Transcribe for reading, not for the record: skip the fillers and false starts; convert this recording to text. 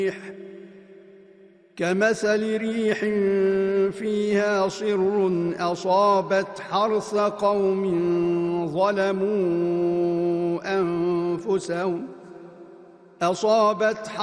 كمثل ريح فيها صر أصابت حرث قوم ظلموا أنفسهم